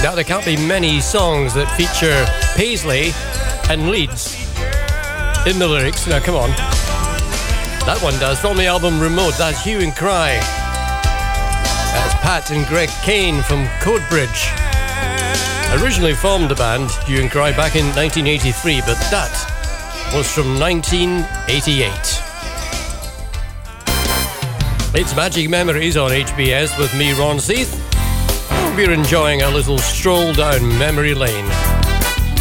Now, there can't be many songs that feature Paisley and Leeds in the lyrics. Now, come on. That one does. From the album Remote, that's Hue and Cry. That's Pat and Greg Kane from Codebridge. Originally formed the band, Hue and Cry, back in 1983, but that was from 1988. It's Magic Memories on HBS with me, Ron Seath. We're enjoying a little stroll down memory lane.